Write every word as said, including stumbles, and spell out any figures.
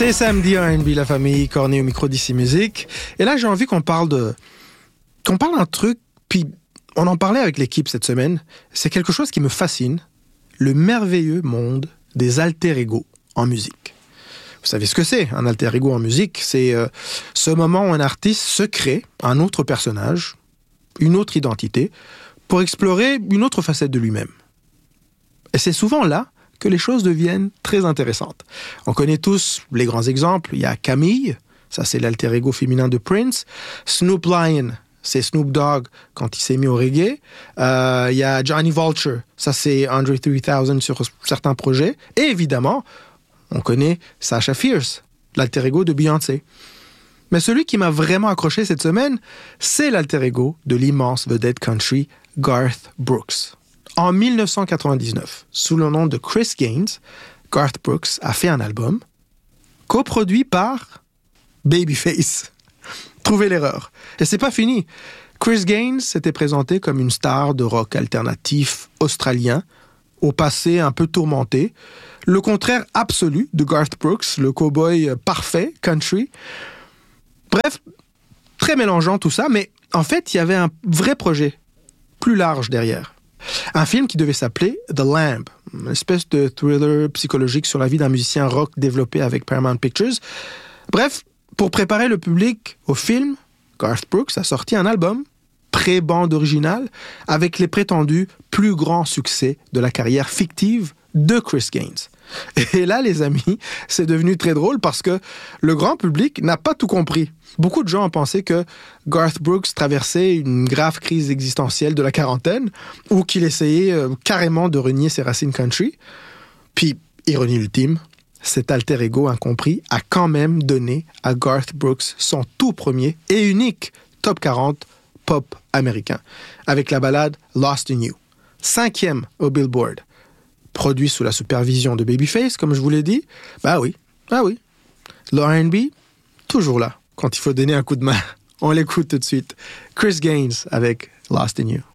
C'est samedi R and B, la famille, Corné au micro d'ici Musique. Et là, j'ai envie qu'on parle de... qu'on parle d'un truc, puis on en parlait avec l'équipe cette semaine. C'est quelque chose qui me fascine, le merveilleux monde des alter-ego en musique. Vous savez ce que c'est, un alter-ego en musique? C'est euh, ce moment où un artiste se crée un autre personnage, une autre identité, pour explorer une autre facette de lui-même. Et c'est souvent là que les choses deviennent très intéressantes. On connaît tous les grands exemples. Il y a Camille, ça c'est l'alter-ego féminin de Prince. Snoop Lion, c'est Snoop Dogg quand il s'est mis au reggae. Euh, il y a Johnny Vulture, ça c'est Andre trois mille sur certains projets. Et évidemment, on connaît Sasha Fierce, l'alter-ego de Beyoncé. Mais celui qui m'a vraiment accroché cette semaine, c'est l'alter-ego de l'immense vedette country Garth Brooks. En dix-neuf cent quatre-vingt-dix-neuf, sous le nom de Chris Gaines, Garth Brooks a fait un album coproduit par Babyface. Trouvez l'erreur. Et c'est pas fini. Chris Gaines s'était présenté comme une star de rock alternatif australien, au passé un peu tourmenté, le contraire absolu de Garth Brooks, le cow-boy parfait, country. Bref, très mélangeant tout ça, mais en fait, il y avait un vrai projet plus large derrière. Un film qui devait s'appeler The Lamb, une espèce de thriller psychologique sur la vie d'un musicien rock développé avec Paramount Pictures. Bref, pour préparer le public au film, Garth Brooks a sorti un album, pré-bande originale, avec les prétendus plus grands succès de la carrière fictive de Chris Gaines. Et là, les amis, c'est devenu très drôle parce que le grand public n'a pas tout compris. Beaucoup de gens ont pensé que Garth Brooks traversait une grave crise existentielle de la quarantaine ou qu'il essayait euh, carrément de renier ses racines country. Puis, ironie ultime, cet alter-ego incompris a quand même donné à Garth Brooks son tout premier et unique top quarante pop américain, avec la ballade Lost in You, cinquième au Billboard. Produit sous la supervision de Babyface, comme je vous l'ai dit. Bah oui, ah oui. Le R and B, toujours là, quand il faut donner un coup de main. On l'écoute tout de suite. Chris Gaines avec Lost in You.